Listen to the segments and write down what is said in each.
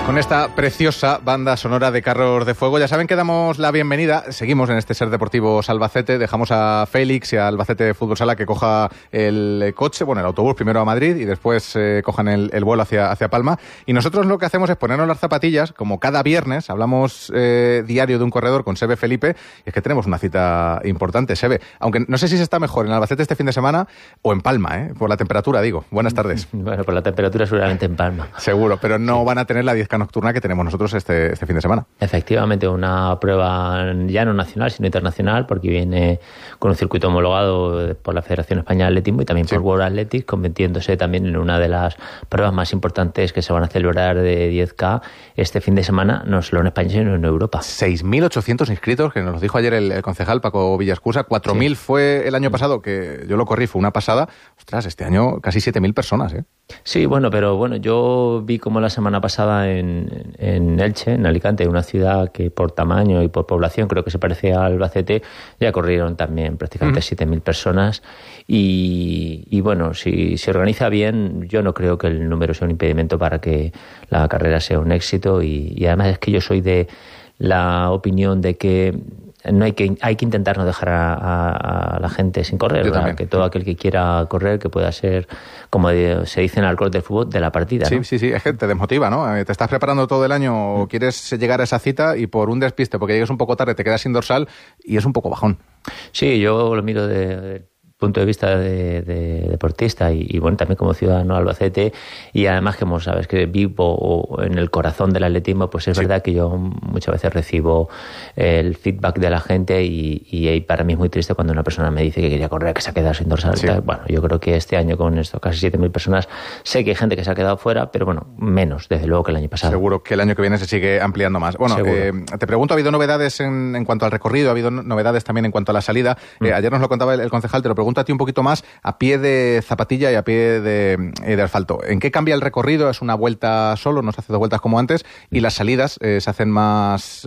Con esta preciosa banda sonora de Carros de Fuego, ya saben que damos la bienvenida. Seguimos en este Ser Deportivos Albacete. Dejamos a Félix y a Albacete Fútbol Sala que coja el coche, el autobús primero a Madrid y después cojan el vuelo hacia Palma. Y nosotros lo que hacemos es ponernos las zapatillas, como cada viernes hablamos diario de un corredor con Sebe Felipe, y es que tenemos una cita importante. Sebe, aunque no sé si se está mejor en Albacete este fin de semana o en Palma, por la temperatura, digo. Buenas tardes. Bueno, por la temperatura seguramente en Palma. Seguro, pero no van a tener la 10K nocturna que tenemos nosotros este fin de semana. Efectivamente, una prueba ya no nacional, sino internacional, porque viene con un circuito homologado por la Federación Española de Atletismo y también por World Athletics, convirtiéndose también en una de las pruebas más importantes que se van a celebrar de 10K este fin de semana, no solo en España, sino en Europa. 6.800 inscritos, que nos lo dijo ayer el concejal Paco Villascusa. 4.000 fue el año pasado, que yo lo corrí, fue una pasada. Ostras, este año casi 7.000 personas, ¿eh? Sí, pero yo vi como la semana pasada en Elche, en Alicante, una ciudad que por tamaño y por población creo que se parece a Albacete, ya corrieron también prácticamente 7.000 personas y bueno, si se organiza bien, yo no creo que el número sea un impedimento para que la carrera sea un éxito y además es que yo soy de la opinión de que hay que intentar no dejar a la gente sin correr, que todo aquel que quiera correr, que pueda ser, como se dice en el alcohol del fútbol, de la partida, ¿no? Sí, es que te desmotiva, ¿no? Te estás preparando todo el año o quieres llegar a esa cita y por un despiste, porque llegas un poco tarde, te quedas sin dorsal y es un poco bajón. Sí, yo lo miro de punto de vista de deportista y bueno, también como ciudadano de Albacete, y además que como sabes que vivo en el corazón del atletismo, pues es verdad que yo muchas veces recibo el feedback de la gente y para mí es muy triste cuando una persona me dice que quería correr, que se ha quedado sin dorsal. Bueno, yo creo que este año con esto casi 7.000 personas, sé que hay gente que se ha quedado fuera, pero bueno, menos desde luego que el año pasado. Seguro que el año que viene se sigue ampliando más. Bueno, te pregunto, ¿ha habido novedades en cuanto al recorrido? ¿Ha habido novedades también en cuanto a la salida? Ayer nos lo contaba el concejal, te lo pregunto a ti un poquito más, a pie de zapatilla y a pie de asfalto. ¿En qué cambia el recorrido? ¿Es una vuelta solo? ¿No se hace dos vueltas como antes? Y las salidas se hacen más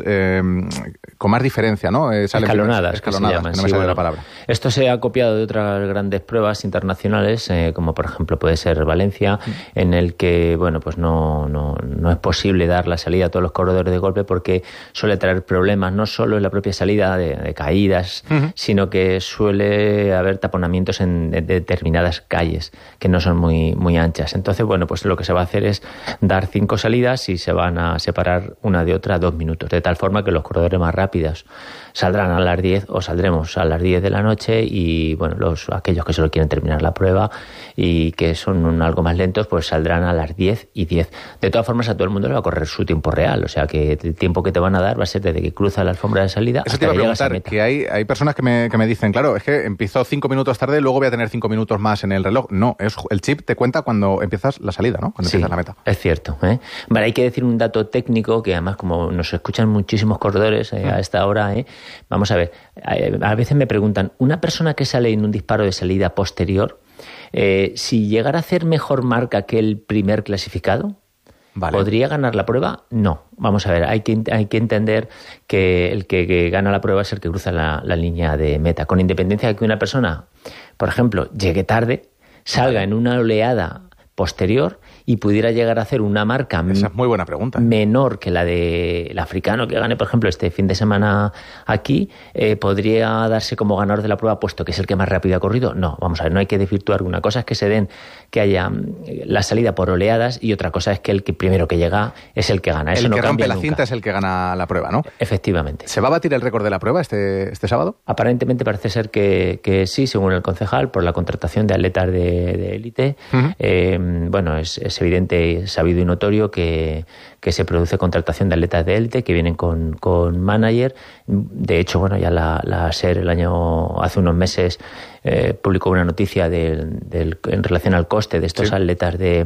con más diferencia, ¿no? Escalonadas, que no me sale la palabra. Esto se ha copiado de otras grandes pruebas internacionales, como por ejemplo puede ser Valencia, en el que, bueno, pues no es posible dar la salida a todos los corredores de golpe porque suele traer problemas, no solo en la propia salida de caídas, sino que suele haber taponamientos en determinadas calles que no son muy anchas. Entonces, bueno, pues lo que se va a hacer es dar 5 salidas y se van a separar una de otra 2 minutos, de tal forma que los corredores más rápidos saldrán a las 10 o saldremos a las 10 de la noche y, bueno, aquellos que solo quieren terminar la prueba y que son algo más lentos, pues saldrán a las 10 y 10. De todas formas, a todo el mundo le va a correr su tiempo real, o sea que el tiempo que te van a dar va a ser desde que cruza la alfombra de salida hasta que llegas a meta. Que hay personas que me dicen, claro, es que empiezo 5 minutos tarde, luego voy a tener 5 minutos más en el reloj. No, el chip te cuenta cuando empiezas la salida, ¿no? Cuando empiezas la meta. Es cierto, ¿eh? Vale, hay que decir un dato técnico que además, como nos escuchan muchísimos corredores a esta hora, vamos a ver, a veces me preguntan, ¿una persona que sale en un disparo de salida posterior, si llegara a hacer mejor marca que el primer clasificado, ¿podría ganar la prueba? No. Vamos a ver, hay que entender que el que gana la prueba es el que cruza la línea de meta, con independencia de que una persona, por ejemplo, llegue tarde, salga en una oleada posterior y pudiera llegar a hacer una marca Esa es muy buena pregunta. menor que la del africano que gane, por ejemplo, este fin de semana aquí, podría darse como ganador de la prueba, puesto que es el que más rápido ha corrido. No, vamos a ver, no hay que desvirtuar. Una cosa es que se den, que haya la salida por oleadas, y otra cosa es que el que primero que llega es el que gana. Eso el no que cambia rompe la nunca. cinta es el que gana la prueba, ¿no? Efectivamente. ¿Se va a batir el récord de la prueba este sábado? Aparentemente parece ser que sí, según el concejal, por la contratación de atletas de élite. Bueno, es evidente, sabido y notorio que se produce contratación de atletas de élite que vienen con manager. De hecho, bueno, ya la SER hace unos meses publicó una noticia en relación al coste de estos atletas de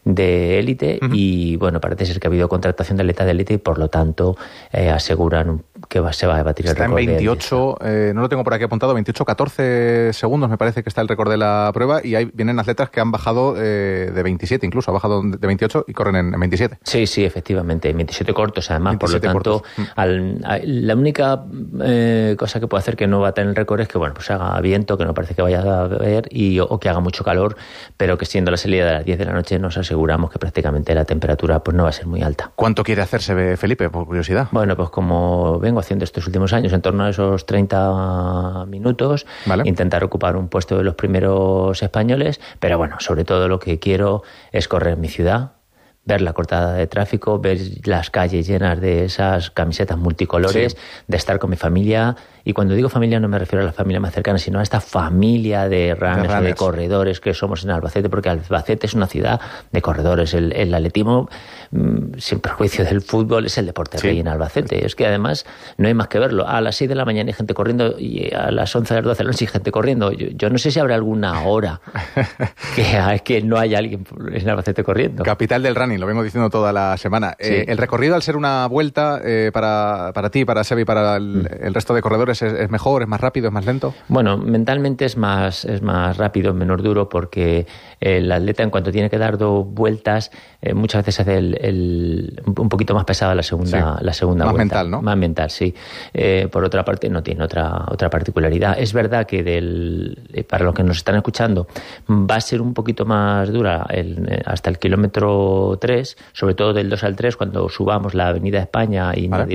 élite y, bueno, parece ser que ha habido contratación de atletas de élite y, por lo tanto, aseguran que se va a batir el récord. Está en 28, no lo tengo por aquí apuntado, 28-14 segundos me parece que está el récord de la prueba, y ahí vienen atletas que han bajado de 27, incluso ha bajado de 28 y corren en 27. Sí, efectivamente, 27 cortos además, 27 por lo tanto, la única cosa que puede hacer que no bata en el récord es que, bueno, pues haga viento, que no parece que vaya a haber, o que haga mucho calor, pero que siendo la salida de las 10 de la noche nos aseguramos que prácticamente la temperatura pues no va a ser muy alta. ¿Cuánto quiere hacerse, Felipe, por curiosidad? Bueno, pues como vengo haciendo estos últimos años, en torno a esos 30 minutos, ¿vale? Intentar ocupar un puesto de los primeros españoles, pero bueno, sobre todo lo que quiero es correr mi ciudad, ver la cortada de tráfico, ver las calles llenas de esas camisetas multicolores, de estar con mi familia. Y cuando digo familia no me refiero a la familia más cercana, sino a esta familia de runners o de corredores que somos en Albacete, porque Albacete es una ciudad de corredores. El atletismo, sin perjuicio del fútbol, es el deporte rey en Albacete. Es que además no hay más que verlo. A las 6 de la mañana hay gente corriendo y a las 11 de las 12 de la noche hay gente corriendo. Yo no sé si habrá alguna hora que no haya alguien en Albacete corriendo. Capital del running, lo vengo diciendo toda la semana. El recorrido, al ser una vuelta, para ti, para Sebi, para el resto de corredores, ¿es mejor, es más rápido, es más lento? Bueno, mentalmente es más rápido, menos duro, porque el atleta, en cuanto tiene que dar 2 vueltas, muchas veces hace un poquito más pesada la segunda más vuelta. Más mental, ¿no? Más mental, sí. Por otra parte, no tiene otra particularidad. Es verdad que para los que nos están escuchando va a ser un poquito más dura hasta el kilómetro 3, sobre todo del 2 al 3, cuando subamos la Avenida España y nos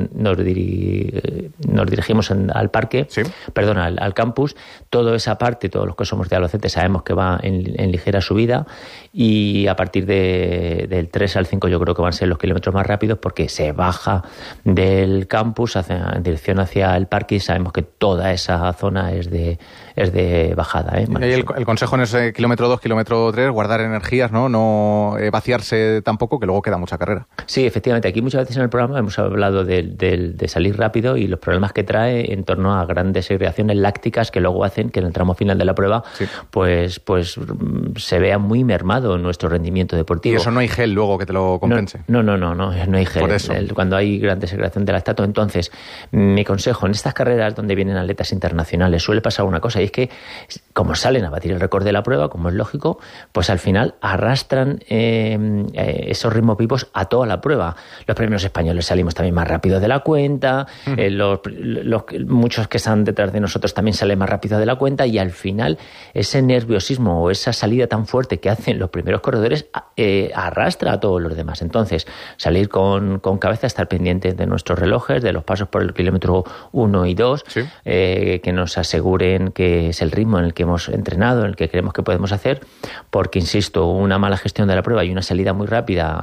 dirigimos al parque, al campus. Toda esa parte, todos los que somos de Albacete sabemos que va en ligera subida, y a partir del 3 al 5 yo creo que van a ser los kilómetros más rápidos, porque se baja del campus en dirección hacia el parque y sabemos que toda esa zona es de bajada. Y el consejo en ese kilómetro 2, kilómetro 3, guardar energías, no vaciarse tampoco, que luego queda mucha carrera. Sí, efectivamente. Aquí muchas veces en el programa hemos hablado de salir rápido y los problemas que trae en torno a grandes segregaciones lácticas que luego hacen que en el tramo final de la prueba pues se vea muy mermado nuestro rendimiento deportivo. Y eso no hay gel luego que te lo compense. No hay gel. Por eso. Cuando hay grande segregación de lactato. Entonces, mi consejo, en estas carreras donde vienen atletas internacionales suele pasar una cosa, y es que como salen a batir el récord de la prueba, como es lógico, pues al final arrastran esos ritmos vivos a toda la prueba. Los primeros españoles salimos también más rápido de la cuenta, muchos que están detrás de nosotros también salen más rápido de la cuenta, y al final ese nerviosismo o esa salida tan fuerte que hacen los primeros corredores arrastra a todos los demás. Entonces, salir con cabeza, estar pendientes de nuestros relojes, de los pasos por el kilómetro 1 y 2, que nos aseguren que es el ritmo en el que hemos entrenado, en el que creemos que podemos hacer, porque, insisto, una mala gestión de la prueba y una salida muy rápida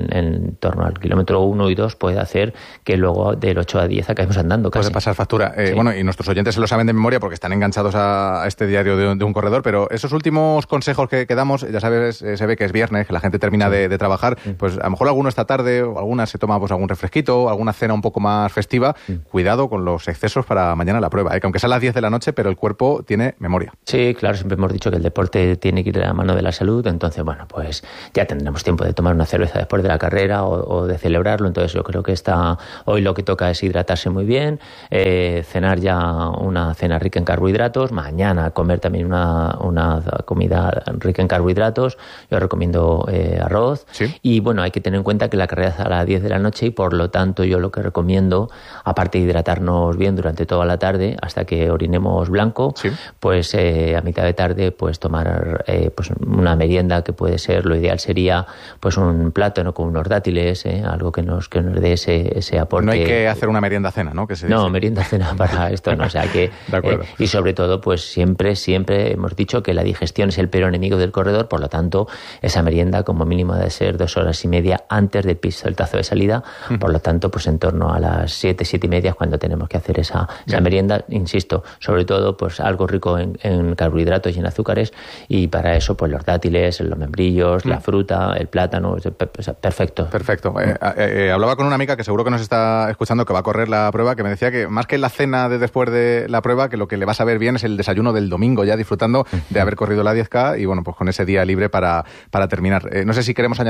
en torno al kilómetro 1 y 2 puede hacer que luego del 8 a 10 acabemos andando casi. Puede pasar factura. Bueno, y nuestros oyentes se lo saben de memoria porque están enganchados a este diario de un corredor, pero esos últimos consejos que damos, ya sabes, se ve que es viernes, que la gente termina de trabajar, pues a lo mejor alguno esta tarde o alguna se toma pues algún refresquito, alguna cena un poco más festiva. Cuidado con los excesos para mañana la prueba, que aunque sea a las 10 de la noche, pero el cuerpo tiene memoria. Sí, claro, siempre hemos dicho que el deporte tiene que ir de la mano de la salud, entonces, bueno, pues ya tendremos tiempo de tomar una cerveza después de la carrera o de celebrarlo. Entonces yo creo que hoy lo que toca es hidratarse muy bien, cenar ya una cena rica en carbohidratos, mañana comer también una comida rica en carbohidratos. Yo recomiendo arroz. Y bueno, hay que tener en cuenta que la carrera es a las 10 de la noche y por lo tanto yo lo que recomiendo, aparte de hidratarnos bien durante toda la tarde hasta que orinemos blanco, pues a mitad de tarde pues tomar pues una merienda, que puede ser, lo ideal sería pues un plátano con unos dátiles, algo que nos dé ese aporte. No hay que hacer una merienda cena, ¿no? No, merienda cena para esto no, o sea que de acuerdo. Y sobre todo pues siempre hemos dicho que la digestión es el peor enemigo del corredor, por lo tanto esa merienda como mínimo debe ser 2 horas y media antes del pistoletazo de salida, por lo tanto pues en torno a las 7:30 cuando tenemos que hacer esa merienda, insisto, sobre todo pues algo rico en carbohidratos y en azúcares, y para eso pues los dátiles, los membrillos, la fruta, el plátano, perfecto. Perfecto. Hablaba con una amiga que seguro que nos está escuchando, que va a correr la prueba, que me decía que más que la cena de después de la prueba, que lo que le va a saber bien es el desayuno del domingo, ya disfrutando de haber corrido la 10K y bueno, pues con ese día libre para terminar. No sé si queremos añadir algo más.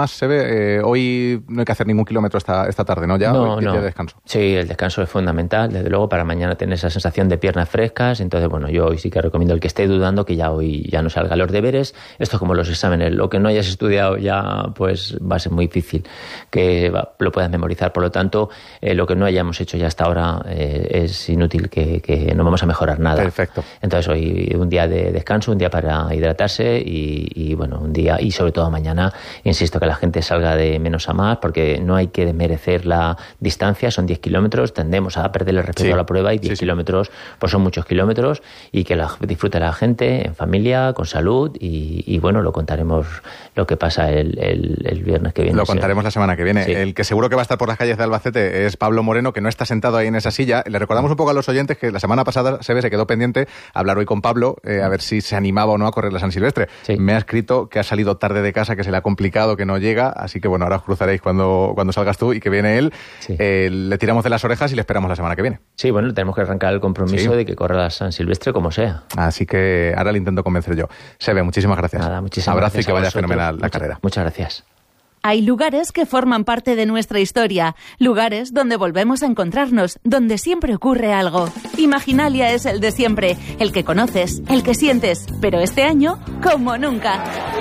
más, Sebe. Hoy no hay que hacer ningún kilómetro esta tarde, ¿no? Ya no. Día de descanso. Sí, el descanso es fundamental, desde luego, para mañana tener esa sensación de piernas frescas. Entonces, bueno, yo hoy sí que recomiendo al que esté dudando que ya hoy ya no salga a los deberes. Esto es como los exámenes, lo que no hayas estudiado ya pues va a ser muy difícil que lo puedas memorizar. Por lo tanto, lo que no hayamos hecho ya hasta ahora es inútil, que no vamos a mejorar nada. Perfecto. Entonces hoy un día de descanso, un día para hidratarse y bueno, un día, y sobre todo mañana, insisto, que la gente salga de menos a más, porque no hay que desmerecer la distancia, son 10 kilómetros, tendemos a perder el respeto a la prueba, y 10 kilómetros pues son muchos kilómetros, y que disfrute la gente en familia, con salud, y bueno, lo contaremos lo que pasa el viernes que viene. Lo contaremos la semana que viene. Sí. El que seguro que va a estar por las calles de Albacete es Pablo Moreno, que no está sentado ahí en esa silla. Le recordamos un poco a los oyentes que la semana pasada se quedó pendiente hablar hoy con Pablo, a ver si se animaba o no a correr la San Silvestre. Sí. Me ha escrito que ha salido tarde de casa, que se le ha complicado, que no llega, así que bueno, ahora os cruzaréis cuando salgas tú y que viene él. Sí. Le tiramos de las orejas y le esperamos la semana que viene. Sí, bueno, tenemos que arrancar el compromiso de que corra la San Silvestre como sea. Así que ahora le intento convencer yo. Sebe, muchísimas gracias. Nada, muchísimas abrazo gracias y que vaya vosotros. fenomenal la carrera. Muchas gracias. Hay lugares que forman parte de nuestra historia, lugares donde volvemos a encontrarnos, donde siempre ocurre algo. Imaginalia es el de siempre, el que conoces, el que sientes, pero este año, como nunca.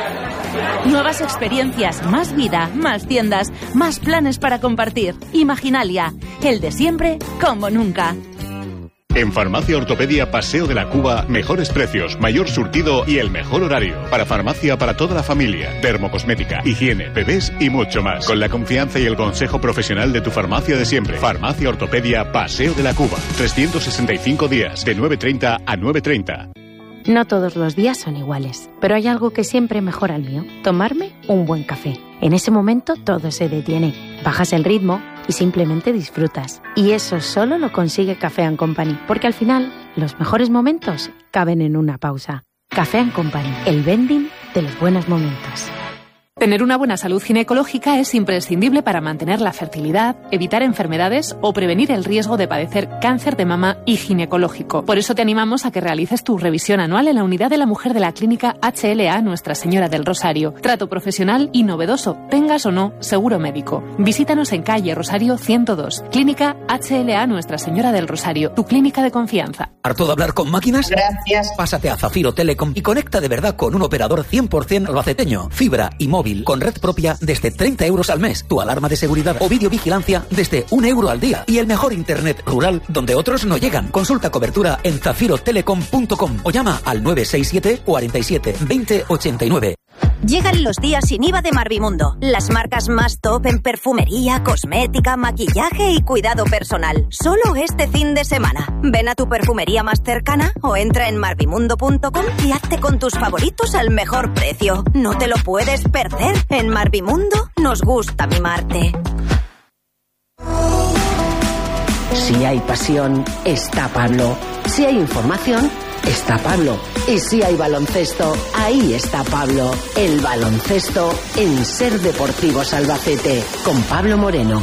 Nuevas experiencias, más vida, más tiendas, más planes para compartir. Imaginalia, el de siempre, como nunca. En Farmacia Ortopedia Paseo de la Cuba, mejores precios, mayor surtido y el mejor horario. Para farmacia para toda la familia, dermocosmética, higiene, bebés y mucho más. Con la confianza y el consejo profesional de tu farmacia de siempre. Farmacia Ortopedia Paseo de la Cuba. 365 días, de 9:30 a 9:30. No todos los días son iguales, pero hay algo que siempre mejora el mío: tomarme un buen café. En ese momento todo se detiene, bajas el ritmo y simplemente disfrutas. Y eso solo lo consigue Café & Company, porque al final los mejores momentos caben en una pausa. Café & Company, el vending de los buenos momentos. Tener una buena salud ginecológica es imprescindible para mantener la fertilidad, evitar enfermedades o prevenir el riesgo de padecer cáncer de mama y ginecológico. Por eso te animamos a que realices tu revisión anual en la Unidad de la Mujer de la Clínica HLA Nuestra Señora del Rosario. Trato profesional y novedoso, tengas o no seguro médico. Visítanos en calle Rosario 102, Clínica HLA Nuestra Señora del Rosario, tu clínica de confianza. ¿Harto de hablar con máquinas? Gracias. Pásate a Zafiro Telecom y conecta de verdad con un operador 100% albaceteño. Fibra y móvil con red propia desde 30 euros al mes. Tu alarma de seguridad o videovigilancia desde 1 euro al día. Y el mejor internet rural donde otros no llegan. Consulta cobertura en zafirotelecom.com o llama al 967 47 20 89. Llegan los días sin IVA de Marvimundo. Las marcas más top en perfumería, cosmética, maquillaje y cuidado personal. Solo este fin de semana. Ven a tu perfumería más cercana o entra en marvimundo.com y hazte con tus favoritos al mejor precio. No te lo puedes perder. En Marvimundo nos gusta mimarte. Si hay pasión, está Pablo. Si hay información, está Pablo. Y si hay baloncesto, ahí está Pablo. El baloncesto en Ser Deportivos Albacete, con Pablo Moreno.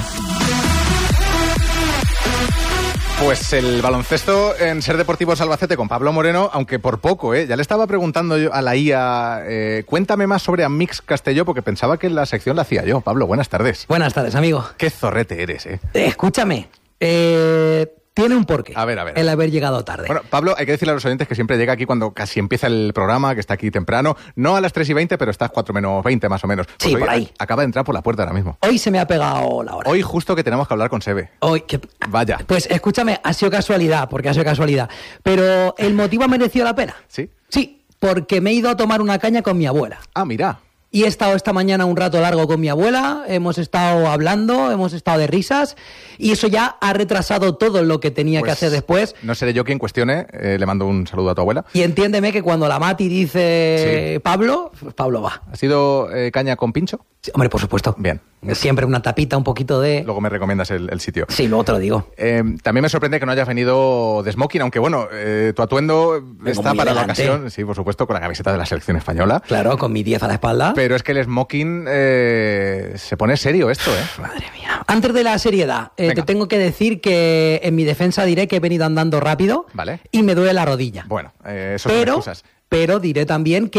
Pues el baloncesto en Ser Deportivos Albacete con Pablo Moreno, aunque por poco, ¿eh? Ya le estaba preguntando yo a la IA, cuéntame más sobre Amix Castelló, porque pensaba que la sección la hacía yo. Pablo, buenas tardes. Buenas tardes, amigo. Qué zorrete eres, ¿eh? Escúchame, tiene un porqué. A ver. El haber llegado tarde. Bueno, Pablo, hay que decirle a los oyentes que siempre llega aquí cuando casi empieza el programa, que está aquí temprano. No a las 3:20, pero estás 4 menos 20 más o menos. Pues sí, hoy por ahí. Acaba de entrar por la puerta ahora mismo. Hoy se me ha pegado la hora. Hoy justo que tenemos que hablar con Sebe. Hoy, Vaya. Pues escúchame, ha sido casualidad, pero el motivo ha merecido la pena. ¿Sí? Sí, porque me he ido a tomar una caña con mi abuela. Ah, mira. Y he estado esta mañana un rato largo con mi abuela, hemos estado hablando, hemos estado de risas, y eso ya ha retrasado todo lo que tenía que hacer después. No seré yo quien cuestione, le mando un saludo a tu abuela. Y entiéndeme que cuando la Mati dice Pablo, pues Pablo va. ¿Ha sido caña con pincho? Sí, hombre, por supuesto. Bien. Siempre una tapita, un poquito de... Luego me recomiendas el sitio. Sí, luego te lo digo. También me sorprende que no hayas venido de smoking, aunque bueno, tu atuendo está para la ocasión. Sí, por supuesto, con la camiseta de la selección española. Claro, con mi 10 a la espalda. Pero es que el smoking se pone serio esto, ¿eh? Madre mía. Antes de la seriedad, te tengo que decir que en mi defensa diré que he venido andando rápido. Vale. Y me duele la rodilla. Bueno, eso son excusas. Pero diré también que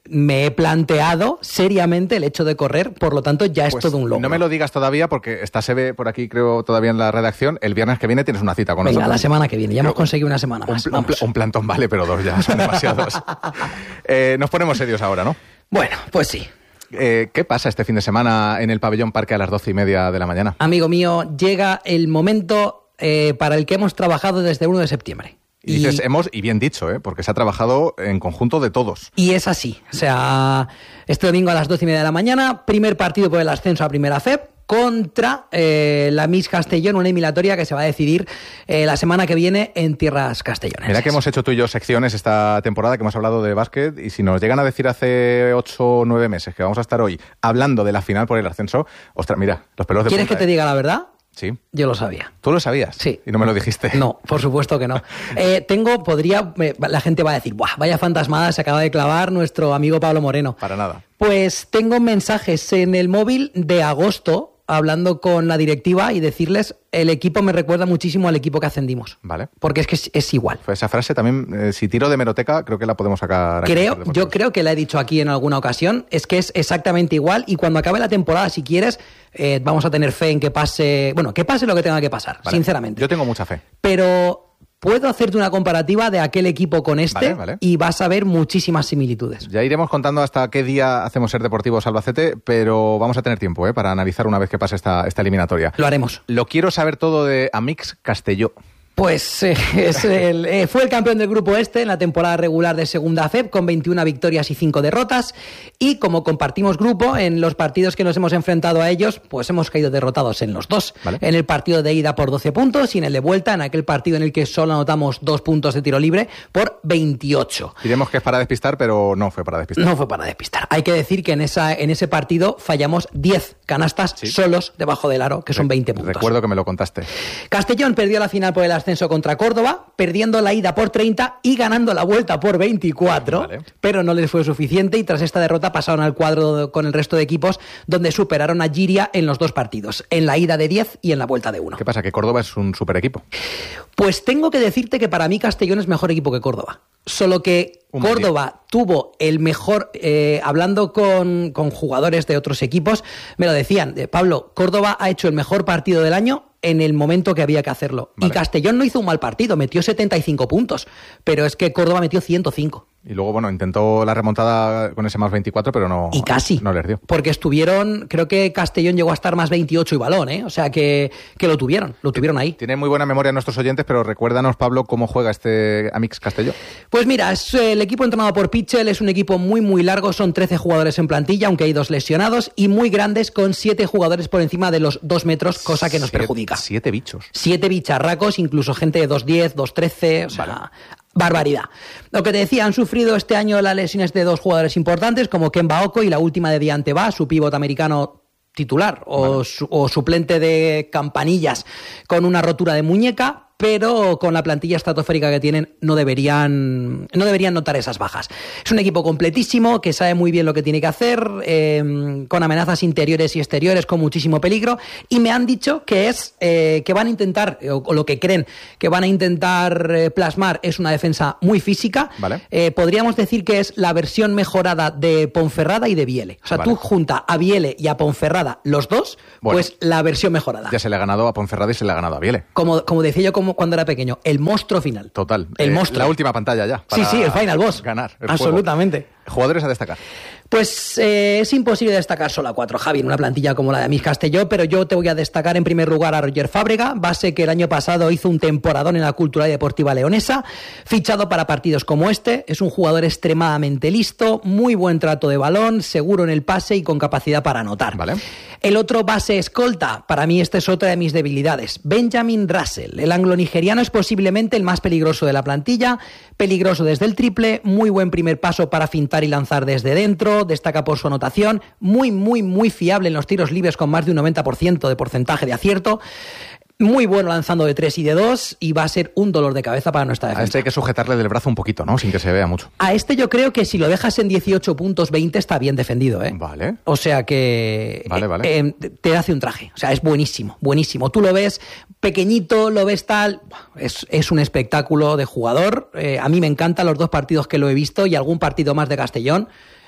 me he planteado seriamente el hecho de correr, por lo tanto ya es todo un logro. No me lo digas todavía porque está Sebe por aquí, creo, todavía en la redacción. El viernes que viene tienes una cita con nosotros. La semana que viene, ya hemos conseguido una semana más. Un plantón vale, pero 2 ya son demasiados. Nos ponemos serios ahora, ¿no? Bueno, pues sí. ¿Qué pasa este fin de semana en el Pabellón Parque a las 12:30 de la mañana? Amigo mío, llega el momento para el que hemos trabajado desde el 1 de septiembre. Y dices hemos, y bien dicho, porque se ha trabajado en conjunto de todos. Y es así. O sea, este domingo a las 12:30 de la mañana, primer partido por el ascenso a Primera FEP contra la Miss Castellón, una eliminatoria que se va a decidir la semana que viene en tierras castellonesas. Mira que hemos hecho tú y yo secciones esta temporada, que hemos hablado de básquet, y si nos llegan a decir hace 8 o 9 meses que vamos a estar hoy hablando de la final por el ascenso, ostras, mira, los pelos de punta. ¿Quieres que te diga la verdad? Sí. Yo lo sabía. ¿Tú lo sabías? Sí. ¿Y no me lo dijiste? No, por supuesto que no. La gente va a decir, ¡buah, vaya fantasmada se acaba de clavar nuestro amigo Pablo Moreno! Para nada. Pues tengo mensajes en el móvil de agosto hablando con la directiva y decirles, el equipo me recuerda muchísimo al equipo que ascendimos. Vale. Porque es que es igual. Pues esa frase también, si tiro de hemeroteca, creo que la podemos sacar aquí. Yo creo que la he dicho aquí en alguna ocasión, es que es exactamente igual y cuando acabe la temporada, si quieres, vamos a tener fe en que pase lo que tenga que pasar, vale. Sinceramente. Yo tengo mucha fe. Pero puedo hacerte una comparativa de aquel equipo con este, vale. Y vas a ver muchísimas similitudes. Ya iremos contando hasta qué día hacemos Ser Deportivos Albacete, pero vamos a tener tiempo para analizar una vez que pase esta eliminatoria. Lo haremos. Lo quiero saber todo de Amix Castelló. Pues fue el campeón del grupo este en la temporada regular de Segunda FEP con 21 victorias y 5 derrotas y como compartimos grupo en los partidos que nos hemos enfrentado a ellos, pues hemos caído derrotados en los dos. ¿Vale? En el partido de ida por 12 puntos y en el de vuelta en aquel partido en el que solo anotamos 2 puntos de tiro libre por 28. Diremos que es para despistar, pero no fue para despistar. No fue para despistar. Hay que decir que en ese partido fallamos 10 canastas solos debajo del aro, que son 20 puntos. Recuerdo que me lo contaste. Castellón perdió la final por el ascenso contra Córdoba, perdiendo la ida por 30 y ganando la vuelta por 24, vale. Pero no les fue suficiente y tras esta derrota pasaron al cuadro con el resto de equipos donde superaron a Giria en los 2 partidos, en la ida de 10 y en la vuelta de 1. ¿Qué pasa? ¿Que Córdoba es un super equipo? Pues tengo que decirte que para mí Castellón es mejor equipo que Córdoba. Solo que Córdoba tuvo el mejor, hablando con jugadores de otros equipos, me lo decían, Pablo, Córdoba ha hecho el mejor partido del año en el momento que había que hacerlo. Vale. Y Castellón no hizo un mal partido, metió 75 puntos, pero es que Córdoba metió 105. Y luego, intentó la remontada con ese más 24, pero no. Y casi. No les dio. Porque creo que Castellón llegó a estar más 28 y balón, O sea que lo tuvieron ahí. Tiene muy buena memoria nuestros oyentes, pero recuérdanos, Pablo, cómo juega este Amix Castelló. Pues mira, es el equipo entrenado por Pitchell, es un equipo muy, muy largo, son 13 jugadores en plantilla, aunque hay 2 lesionados, y muy grandes, con 7 jugadores por encima de los 2 metros, cosa que nos perjudica. 7 bichos. 7 bicharracos, incluso gente de 2'10", 2'13", o sea... Vale. Barbaridad. Lo que te decía, han sufrido este año las lesiones de 2 jugadores importantes, como Kemba Oko y la última de Diante Ba, su pívot americano titular o suplente de Campanillas, con una rotura de muñeca, pero con la plantilla estratosférica que tienen no deberían notar esas bajas. Es un equipo completísimo, que sabe muy bien lo que tiene que hacer, con amenazas interiores y exteriores, con muchísimo peligro, y me han dicho que que van a intentar, o lo que creen que van a intentar plasmar es una defensa muy física. Vale. Podríamos decir que es la versión mejorada de Ponferrada y de Viele. O sea, tú junta a Viele y a Ponferrada los dos, pues la versión mejorada. Ya se le ha ganado a Ponferrada y se le ha ganado a Viele. Como decía yo cuando era pequeño, el monstruo final. Total. El monstruo. La última pantalla ya. Sí, el final boss. Ganar. Absolutamente. ¿Jugadores a destacar? Pues es imposible destacar solo a 4, Javi, en una plantilla como la de Amix Castelló, pero yo te voy a destacar en primer lugar a Roger Fábrega, base que el año pasado hizo un temporadón en la Cultural y Deportiva Leonesa, fichado para partidos como este, es un jugador extremadamente listo, muy buen trato de balón, seguro en el pase y con capacidad para anotar. Vale. El otro base escolta, para mí esta es otra de mis debilidades, Benjamin Russell. El anglo-nigeriano es posiblemente el más peligroso de la plantilla, peligroso desde el triple, muy buen primer paso para fintar y lanzar desde dentro, destaca por su anotación, muy, muy, muy fiable en los tiros libres con más de un 90% de porcentaje de acierto. Muy bueno lanzando de 3 y de 2 y va a ser un dolor de cabeza para nuestra defensa. A este hay que sujetarle del brazo un poquito, ¿no? Sin que se vea mucho. A este yo creo que si lo dejas en 18 puntos 20 está bien defendido, Vale. O sea que vale. Te hace un traje. O sea, es buenísimo, buenísimo. Tú lo ves pequeñito, lo ves tal... Es un espectáculo de jugador. A mí me encantan los 2 partidos que lo he visto y algún partido más de Castellón.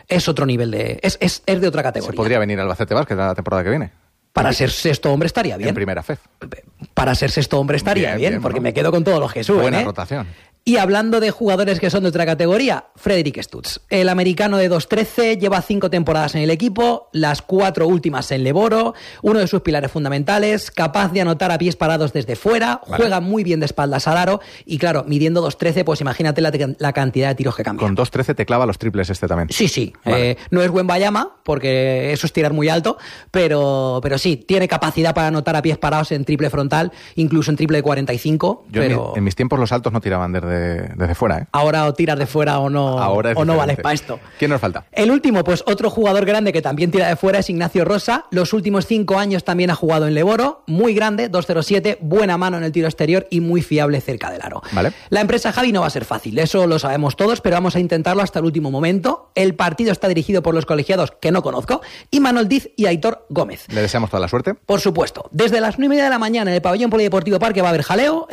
es otro nivel es de otra categoría. Se podría venir Albacete Basket la temporada que viene. Para ser sexto hombre estaría bien. En primera FEF. Para ser sexto hombre estaría bien, porque me quedo con todos los que suben. Buena rotación. Y hablando de jugadores que son de otra categoría, Frederick Stutz. El americano de 2'13", lleva 5 temporadas en el equipo, las 4 últimas en Leboro, uno de sus pilares fundamentales, capaz de anotar a pies parados desde fuera, juega muy bien de espaldas al aro y claro, midiendo 2'13", pues imagínate la cantidad de tiros que cambia. Con 2'13" te clava los triples este también. Sí. Vale. No es buen Bayama, porque eso es tirar muy alto, pero sí, tiene capacidad para anotar a pies parados en triple frontal, incluso en triple de 45. Yo en mis tiempos los altos no tiraban desde fuera, ¿eh? Ahora o tiras de fuera o no, no vales para esto. ¿Quién nos falta? El último, pues otro jugador grande que también tira de fuera es Ignacio Rosa. Los últimos 5 años también ha jugado en Leboro. Muy grande, 2'07", buena mano en el tiro exterior y muy fiable cerca del aro. Vale. La empresa Javi no va a ser fácil, eso lo sabemos todos, pero vamos a intentarlo hasta el último momento. El partido está dirigido por los colegiados que no conozco, Imanol Diz y Aitor Gómez. Le deseamos toda la suerte. Por supuesto. Desde las 9:30 de la mañana en el pabellón polideportivo Parque va a haber jaleo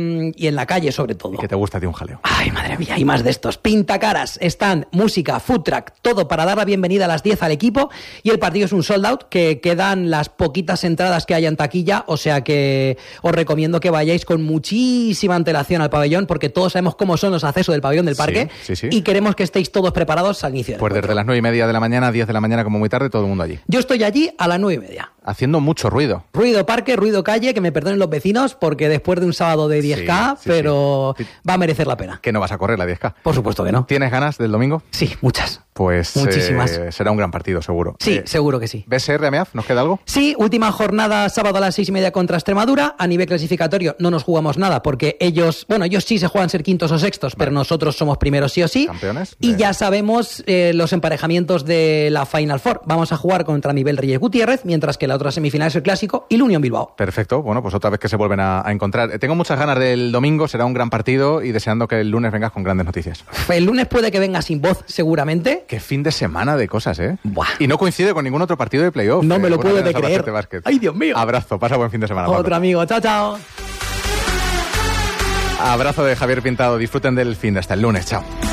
y en la calle sobre todo. ¿Y qué te gusta a ti un jaleo? Ay, madre mía, hay más de estos. Pintacaras, stand, música, food truck, todo para dar la bienvenida a las 10 al equipo. Y el partido es un sold out, que quedan las poquitas entradas que haya en taquilla. O sea que os recomiendo que vayáis con muchísima antelación al pabellón, porque todos sabemos cómo son los accesos del pabellón del parque. Sí. Y queremos que estéis todos preparados al inicio del Pues desde las 9:30 de la mañana, 10 de la mañana, como muy tarde, todo el mundo allí. Yo estoy allí a las 9:30. Haciendo mucho ruido. Ruido parque, ruido calle, que me perdonen los vecinos, porque después de un sábado de 10K, pero va a merecer la pena. ¿Que no vas a correr la 10K? Por supuesto que no. ¿Tienes ganas del domingo? Sí, muchas. Pues muchísimas. Será un gran partido, seguro. Sí, seguro que sí. ¿BSR, Ameaz? ¿Nos queda algo? Sí, última jornada sábado a las 6:30 contra Extremadura. A nivel clasificatorio no nos jugamos nada, porque ellos sí se juegan ser quintos o sextos, pero nosotros somos primeros sí o sí. Campeones. Y ya sabemos los emparejamientos de la Final Four. Vamos a jugar contra Miguel Reyes Gutiérrez, mientras que la otra semifinal es el Clásico y la Unión Bilbao. Perfecto. Bueno, pues otra vez que se vuelven a encontrar. Tengo muchas ganas del domingo, será un gran partido y deseando que el lunes vengas con grandes noticias. El lunes puede que venga sin voz, seguramente. Qué fin de semana de cosas, ¿eh? Buah. Y no coincide con ningún otro partido de playoff. No me lo puedo de creer. ¡Ay, Dios mío! Abrazo, pasa buen fin de semana. Otro amigo, chao, chao. Abrazo de Javier Pintado, disfruten del fin de hasta el lunes, chao.